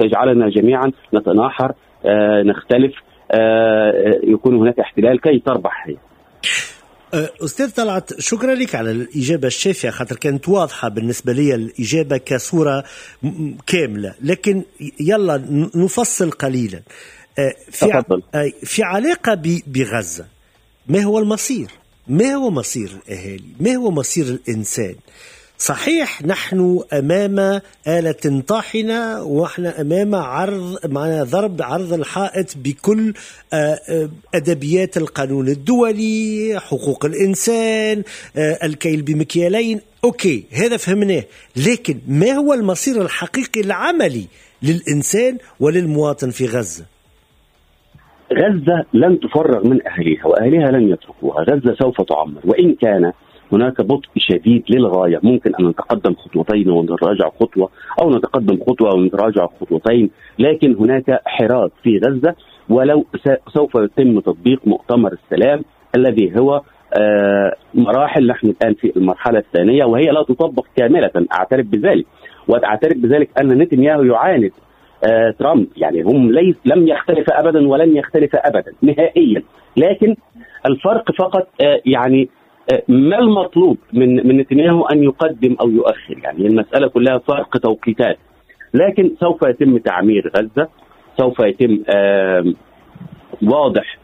سيجعلنا جميعا نتناحر، نختلف، يكون هناك احتلال كي تربح هي. أستاذ طلعت، شكرا لك على الإجابة الشافية، خاطر كانت واضحة بالنسبة لي الإجابة كصورة كاملة، لكن يلا نفصل قليلا. في علاقة بغزة، ما هو المصير؟ ما هو مصير الأهالي؟ ما هو مصير الإنسان؟ صحيح نحن أمام آلة طاحنة، وإحنا أمام ضرب عرض الحائط بكل أدبيات القانون الدولي، حقوق الإنسان، الكيل بمكيالين، أوكي هذا فهمناه، لكن ما هو المصير الحقيقي العملي للإنسان وللمواطن في غزة؟ غزة لن تفرغ من أهلها، وأهلها لن يتركوها. غزة سوف تعمر، وإن كان هناك بطء شديد للغاية. ممكن أن نتقدم خطوتين ونتراجع خطوة، أو نتقدم خطوة ونتراجع خطوتين، لكن هناك حراك في غزة. ولو سوف يتم تطبيق مؤتمر السلام الذي هو مراحل، نحن الآن في المرحلة الثانية وهي لا تطبق كاملة، أعترف بذلك. وأعترف بذلك أن نتنياهو يعاند ترامب، يعني هم لم يختلف أبدا ولن يختلف أبدا نهائيا، لكن الفرق فقط يعني ما المطلوب من نتنياهو أن يقدم أو يؤخر. يعني المسألة كلها فرق توقيتات، لكن سوف يتم تعمير غزة، سوف يتم واضح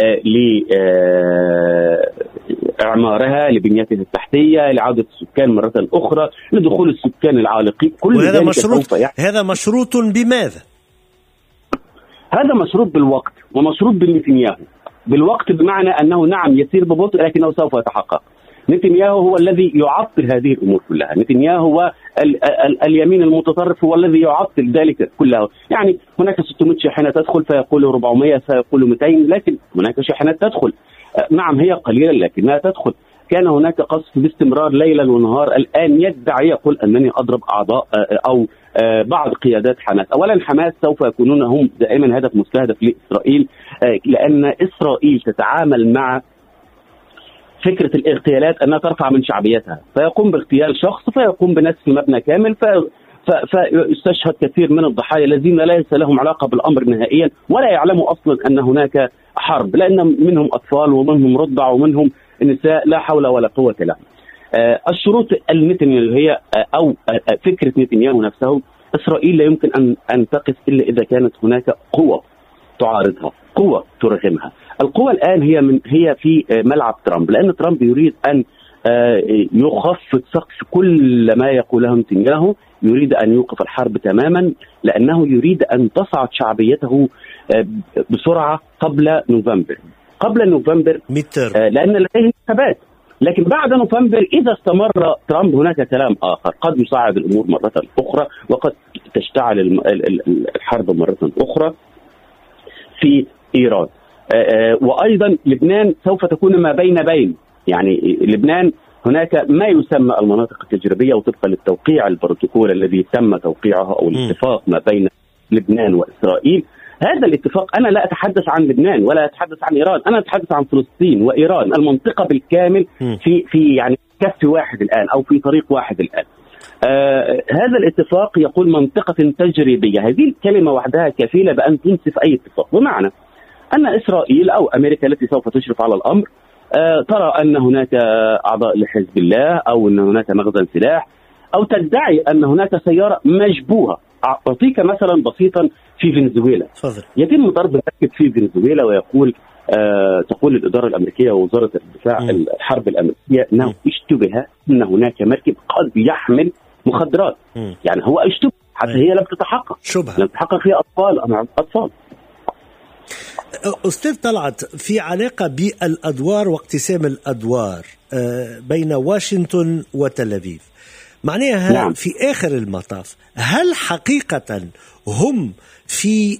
لإعمارها، لبنيتها التحتية، لعودة السكان مرة أخرى، لدخول السكان العالقين. كل وهذا مشروط، هذا مشروط بماذا؟ هذا مشروط بالوقت، ومشروط بالنتنياهو. بالوقت بمعنى أنه نعم يسير ببطء، لكنه سوف يتحقق. نتنياهو هو الذي يعطل هذه الأمور كلها. نتنياهو هو اليمين المتطرف، هو الذي يعطل ذلك كله. يعني هناك 600 شاحنة تدخل، فيقول 400، فيقول 200، لكن هناك شاحنات تدخل، نعم هي قليلة لكنها تدخل. كان هناك قصف باستمرار ليلا ونهار. الآن يدعي يقول أنني أضرب أعضاء أو بعض قيادات حماس. أولا حماس سوف يكونون هم دائما هدف مستهدف لإسرائيل، لأن إسرائيل تتعامل مع فكرة الاغتيالات أنها ترفع من شعبيتها، فيقوم باغتيال شخص، فيقوم بنسف مبنى كامل، فيستشهد كثير من الضحايا الذين ليس لهم علاقة بالأمر نهائيا، ولا يعلموا أصلا أن هناك حرب، لأن منهم أطفال ومنهم رضع ومنهم نساء لا حول ولا قوة لهم. الشروط النتنياهو هي أو فكرة نتنياهو نفسه، إسرائيل لا يمكن أن تقف إلا إذا كانت هناك قوة تعارضها، قوة ترغمها. القوة الآن هي في ملعب ترامب، لأن ترامب يريد أن يخفض سقف كل ما يقوله نتنياهو، يريد أن يوقف الحرب تماما، لأنه يريد أن تصعد شعبيته بسرعة قبل نوفمبر لأن لديه انتخابات. لكن بعد نوفمبر إذا استمر ترامب هناك كلام آخر، قد يصعد الأمور مرة أخرى، وقد تشتعل الحرب مرة أخرى في إيران. وأيضا لبنان سوف تكون ما بين، يعني لبنان هناك ما يسمى المناطق التجريبية، وطبقا للتوقيع البروتوكول الذي تم توقيعه أو الاتفاق ما بين لبنان وإسرائيل. هذا الاتفاق، أنا لا أتحدث عن لبنان ولا أتحدث عن إيران، أنا أتحدث عن فلسطين وإيران، المنطقة بالكامل في يعني كف واحد الآن أو في طريق واحد الآن. هذا الاتفاق يقول منطقة تجريبية. هذه الكلمة وحدها كفيلة بأن تنسف أي اتفاق، بمعنى أن إسرائيل أو أمريكا التي سوف تشرف على الأمر ترى أن هناك أعضاء لحزب الله أو أن هناك مخزن سلاح، أو تدعي أن هناك سيارة مشبوهة. أعطيك مثلا بسيطا، في فنزويلا يتم ضرب مركب في فنزويلا، ويقول تقول الإدارة الأمريكية ووزارة الدفاع الحرب الأمريكية أنه اشتبه أن هناك مركب قد يحمل مخدرات. يعني هو اشتبه، حتى هي لم تتحقق، لم تتحقق فيها أطفال. أستاذ طلعت، في علاقة بالأدوار واقتسام الأدوار بين واشنطن وتل أبيب، معناها نعم. في آخر المطاف هل حقيقة هم في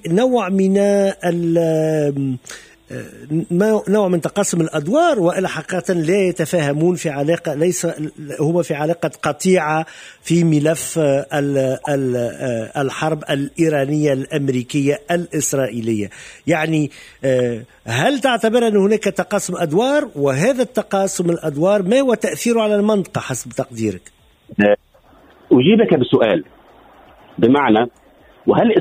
نوع من تقاسم الأدوار، وإلا حقيقة لا يتفاهمون في علاقة، ليس هما في علاقة قطيعة في ملف الحرب الإيرانية الأمريكية الإسرائيلية؟ يعني هل تعتبر أن هناك تقاسم أدوار، وهذا التقاسم الأدوار ما هو تأثيره على المنطقة حسب تقديرك؟ أجيبك بسؤال، بمعنى وهل